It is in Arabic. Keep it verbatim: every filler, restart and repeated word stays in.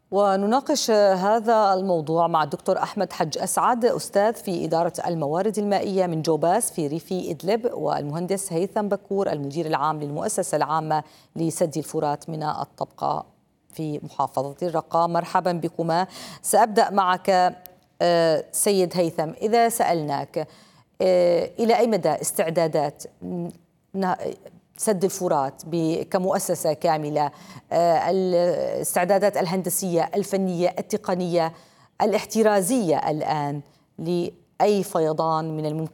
ونناقش هذا الموضوع مع الدكتور أحمد حج أسعد، أستاذ في إدارة الموارد المائية من جوباس في ريف إدلب، والمهندس هيثم بكور المدير العام للمؤسسة العامة لسد الفرات من الطبقة في محافظة الرقة. مرحبا بكما. سأبدأ معك سيد هيثم، إذا سألناك إلى أي مدى استعدادات سد الفرات كمؤسسة كاملة، الاستعدادات الهندسية الفنية التقنية الاحترازية الآن لأي فيضان من الممكن